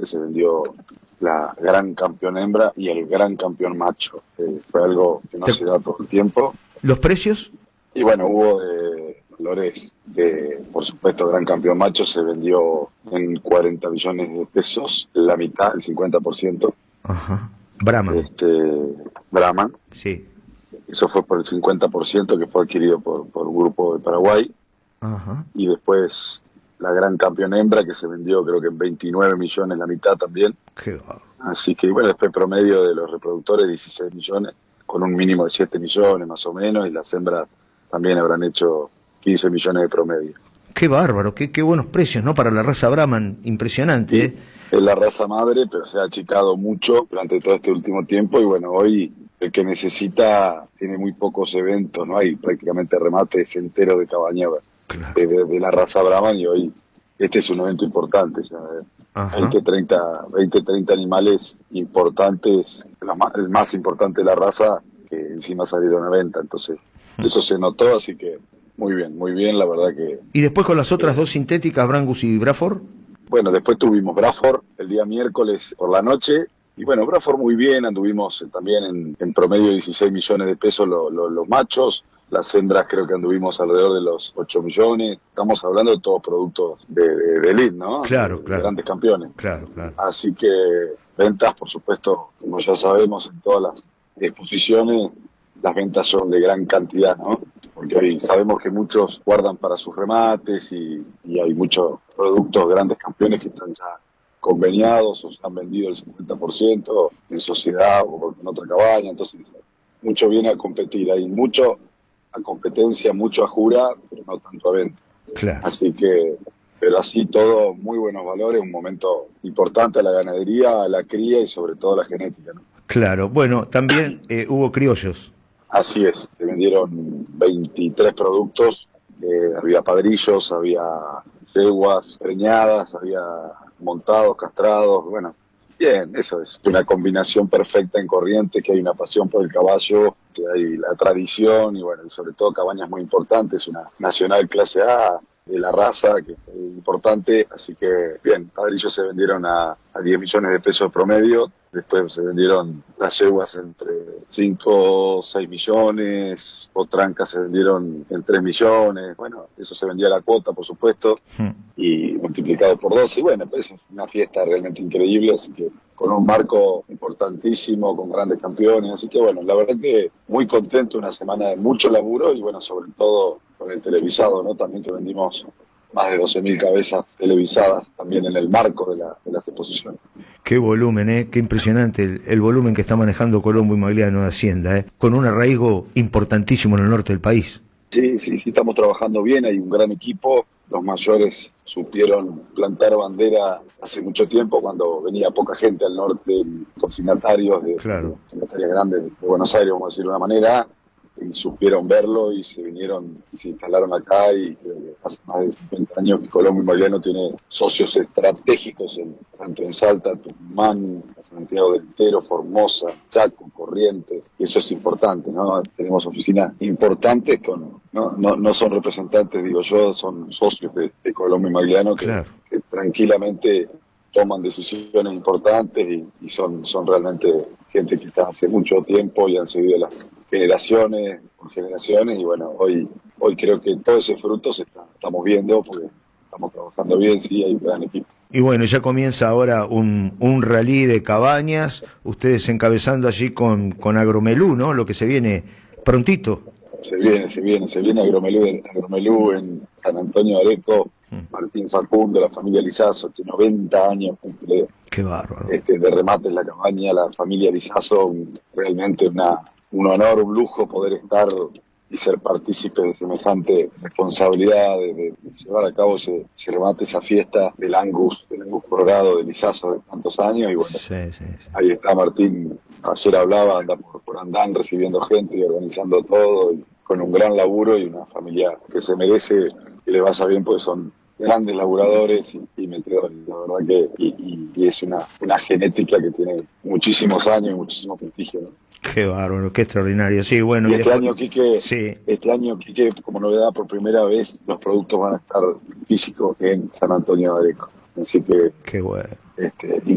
se vendió la gran campeón hembra y el gran campeón macho. Fue algo que no se da todo el tiempo. ¿Los precios? Y bueno, hubo valores de, por supuesto, gran campeón macho se vendió en 40 millones de pesos, la mitad, el 50%. Ajá. Brahman. Brahman. Sí. Eso fue por el 50% que fue adquirido por un grupo de Paraguay. Ajá. Y después la gran campeón hembra que se vendió creo que en 29 millones, la mitad también. Qué va. Así que bueno, después promedio de los reproductores 16 millones, con un mínimo de 7 millones más o menos, y las hembras también habrán hecho 15 millones de promedio. Qué bárbaro, qué buenos precios, ¿no? Para la raza Brahman, impresionante, ¿eh? Es la raza madre, pero se ha achicado mucho durante todo este último tiempo, y bueno, hoy el que necesita tiene muy pocos eventos, ¿no? Hay prácticamente remates enteros de cabañeva, Claro. de la raza Brahman, y hoy este es un evento importante, ya, 20, 30 animales importantes, el más importante de la raza, que encima salieron a venta, entonces eso se notó, así que muy bien, la verdad que... ¿Y después con las otras dos sintéticas, Brangus y Braford? Bueno, después tuvimos Braford el día miércoles por la noche, y bueno, Braford muy bien, anduvimos también en promedio 16 millones de pesos los machos, las hembras creo que anduvimos alrededor de los 8 millones, estamos hablando de todos productos de elite, ¿no? Claro, de grandes campeones. Claro. Así que ventas, por supuesto, como ya sabemos, en todas las exposiciones, las ventas son de gran cantidad, ¿no? Porque hoy sabemos que muchos guardan para sus remates y hay muchos productos grandes campeones que están ya conveniados o se han vendido el 50% en sociedad o en otra cabaña, entonces mucho viene a competir, hay mucho a competencia, mucho a jura, pero no tanto a venta. Claro. Así que, pero así todo, muy buenos valores, un momento importante a la ganadería, a la cría y sobre todo a la genética, ¿no? Claro, bueno, también hubo criollos. Así es, se vendieron 23 productos, había padrillos, había yeguas preñadas, había montados, castrados, bueno, bien, eso es una combinación perfecta en Corrientes, que hay una pasión por el caballo, que hay la tradición y bueno, y sobre todo cabañas muy importantes, una nacional clase A de la raza, que es importante, así que bien, padrillos se vendieron a 10 millones de pesos promedio, después se vendieron las yeguas entre 5 o 6 millones, o trancas se vendieron en 3 millones, bueno, eso se vendía a la cuota, por supuesto, y multiplicado por 12, y bueno, pues es una fiesta realmente increíble, así que con un marco importantísimo, con grandes campeones, así que bueno, la verdad que muy contento, una semana de mucho laburo, y bueno, sobre todo con el televisado, ¿no? También que vendimos más de 12.000 cabezas televisadas también en el marco de las exposiciones. Qué volumen, qué impresionante el volumen que está manejando Colombo y Magliano de Hacienda, con un arraigo importantísimo en el norte del país. Sí, estamos trabajando bien, hay un gran equipo, los mayores supieron plantar bandera hace mucho tiempo cuando venía poca gente al norte, consignatarios consignatarias grandes de Buenos Aires, vamos a decir de una manera, y supieron verlo y se vinieron y se instalaron acá, y creo que hace más de 50 años que Colombo y Magliano tiene socios estratégicos tanto en Salta, Tucumán, Santiago del Estero, Formosa, Chaco, Corrientes, y eso es importante, ¿no? Tenemos oficinas importantes no son representantes, digo yo, son socios de Colombo y Magliano que tranquilamente toman decisiones importantes y son realmente gente que está hace mucho tiempo y han seguido las generaciones por generaciones, y bueno, hoy creo que todo ese fruto estamos viendo porque estamos trabajando bien, sí, hay un gran equipo. Y bueno, ya comienza ahora un rally de cabañas, ustedes encabezando allí con Agromelú, ¿no? Lo que se viene prontito. Se viene Agromelú en San Antonio de Areco, Martín Facundo, la familia Lizazo, que 90 años cumple. Qué bárbaro. De remate en la cabaña, la familia Lizazo, realmente un honor, un lujo poder estar y ser partícipe de semejante responsabilidad de llevar a cabo ese remate, esa fiesta del Angus Colorado, de Lizazo de tantos años, y bueno, ahí está Martín, ayer hablaba, anda por Andán recibiendo gente y organizando todo, y con un gran laburo y una familia que se merece que le vaya bien, pues son grandes laburadores y metedores, la verdad que y es una genética que tiene muchísimos años y muchísimo prestigio, ¿no? Qué bárbaro, qué extraordinario. Sí, bueno. Y este año, Quique, como novedad, por primera vez los productos van a estar físicos en San Antonio de Areco. Así que qué bueno.